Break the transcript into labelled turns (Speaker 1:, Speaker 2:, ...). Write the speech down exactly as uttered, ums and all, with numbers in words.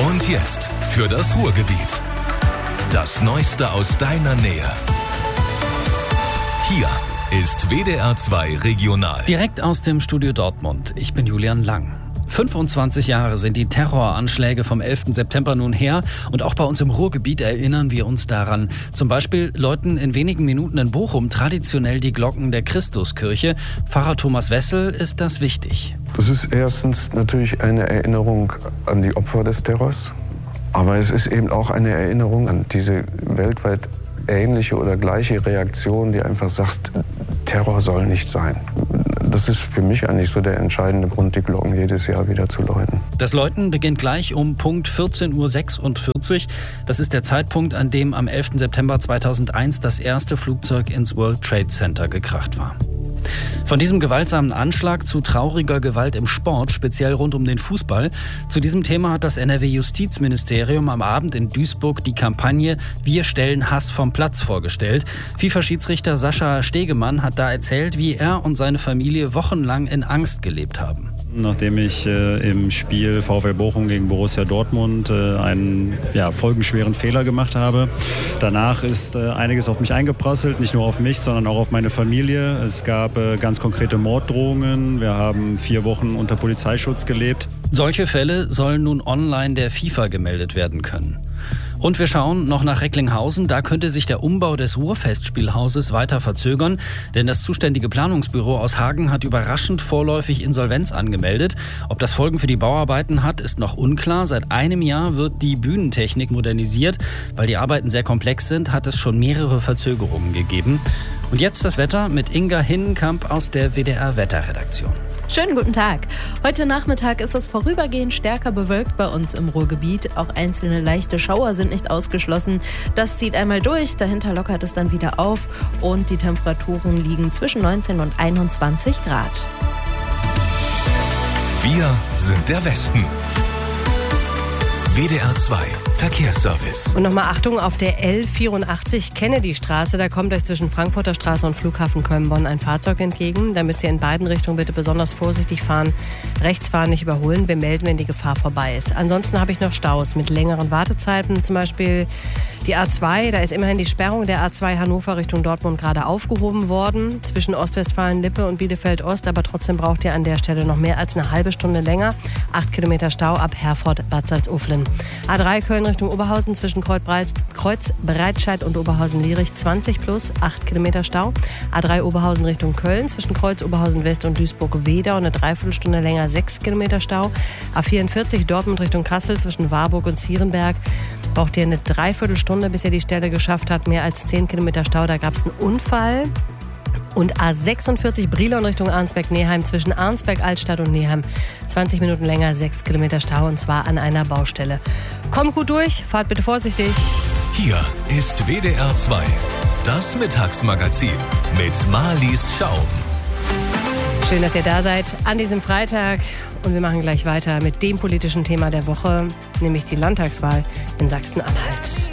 Speaker 1: Und jetzt für das Ruhrgebiet. Das Neueste aus deiner Nähe. Hier ist W D R zwei Regional.
Speaker 2: Direkt aus dem Studio Dortmund. Ich bin Julian Lang. fünfundzwanzig Jahre sind die Terroranschläge vom elften September nun her und auch bei uns im Ruhrgebiet erinnern wir uns daran. Zum Beispiel läuten in wenigen Minuten in Bochum traditionell die Glocken der Christuskirche. Pfarrer Thomas Wessel ist das wichtig.
Speaker 3: Das ist erstens natürlich eine Erinnerung an die Opfer des Terrors, aber es ist eben auch eine Erinnerung an diese weltweit ähnliche oder gleiche Reaktion, die einfach sagt, Terror soll nicht sein. Das ist für mich eigentlich so der entscheidende Grund, die Glocken jedes Jahr wieder zu läuten.
Speaker 2: Das Läuten beginnt gleich um Punkt vierzehn Uhr sechsundvierzig. Das ist der Zeitpunkt, an dem am elften September zweitausendeins das erste Flugzeug ins World Trade Center gekracht war. Von diesem gewaltsamen Anschlag zu trauriger Gewalt im Sport, speziell rund um den Fußball. Zu diesem Thema hat das N R W-Justizministerium am Abend in Duisburg die Kampagne Wir stellen Hass vom Platz vorgestellt. FIFA-Schiedsrichter Sascha Stegemann hat da erzählt, wie er und seine Familie wochenlang in Angst gelebt haben.
Speaker 4: Nachdem ich äh, im Spiel VfL Bochum gegen Borussia Dortmund äh, einen ja, folgenschweren Fehler gemacht habe. Danach ist äh, einiges auf mich eingeprasselt, nicht nur auf mich, sondern auch auf meine Familie. Es gab äh, ganz konkrete Morddrohungen. Wir haben vier Wochen unter Polizeischutz gelebt.
Speaker 2: Solche Fälle sollen nun online der FIFA gemeldet werden können. Und wir schauen noch nach Recklinghausen. Da könnte sich der Umbau des Ruhrfestspielhauses weiter verzögern, denn das zuständige Planungsbüro aus Hagen hat überraschend vorläufig Insolvenz angemeldet. Ob das Folgen für die Bauarbeiten hat, ist noch unklar. Seit einem Jahr wird die Bühnentechnik modernisiert. Weil die Arbeiten sehr komplex sind, hat es schon mehrere Verzögerungen gegeben. Und jetzt das Wetter mit Inga Hinnenkamp aus der W D R-Wetterredaktion.
Speaker 5: Schönen guten Tag. Heute Nachmittag ist es vorübergehend stärker bewölkt bei uns im Ruhrgebiet. Auch einzelne leichte Schauer sind nicht ausgeschlossen. Das zieht einmal durch, dahinter lockert es dann wieder auf und die Temperaturen liegen zwischen neunzehn und einundzwanzig Grad.
Speaker 1: Wir sind der Westen. W D R zwei Verkehrsservice.
Speaker 6: Und nochmal Achtung auf der L vierundachtzig Kennedy-Straße. Da kommt euch zwischen Frankfurter Straße und Flughafen Köln-Bonn ein Fahrzeug entgegen. Da müsst ihr in beiden Richtungen bitte besonders vorsichtig fahren. Rechts fahren, nicht überholen. Wir melden, wenn die Gefahr vorbei ist. Ansonsten habe ich noch Staus mit längeren Wartezeiten. Zum Beispiel die A zwei. Da ist immerhin die Sperrung der A zwei Hannover Richtung Dortmund gerade aufgehoben worden. Zwischen Ostwestfalen-Lippe und Bielefeld-Ost. Aber trotzdem braucht ihr an der Stelle noch mehr als eine halbe Stunde länger. Acht Kilometer Stau ab Herford-Bad Salzuflen. A drei Köln Richtung Oberhausen zwischen Kreuz-Breitscheid und Oberhausen-Lierich zwanzig plus, acht Kilometer Stau. A drei Oberhausen Richtung Köln zwischen Kreuz Oberhausen West und Duisburg-Wedau eine Dreiviertelstunde länger, sechs Kilometer Stau. A vierundvierzig Dortmund Richtung Kassel zwischen Warburg und Zierenberg braucht ihr eine Dreiviertelstunde, bis ihr die Stelle geschafft habt. Mehr als zehn Kilometer Stau, da gab es einen Unfall. Und A sechsundvierzig Brilon Richtung Arnsberg-Neheim zwischen Arnsberg-Altstadt und Neheim. zwanzig Minuten länger, sechs Kilometer Stau und zwar an einer Baustelle. Kommt gut durch, fahrt bitte vorsichtig.
Speaker 1: Hier ist W D R zwei, das Mittagsmagazin mit Marlies Schaum.
Speaker 6: Schön, dass ihr da seid an diesem Freitag. Und wir machen gleich weiter mit dem politischen Thema der Woche, nämlich die Landtagswahl in Sachsen-Anhalt.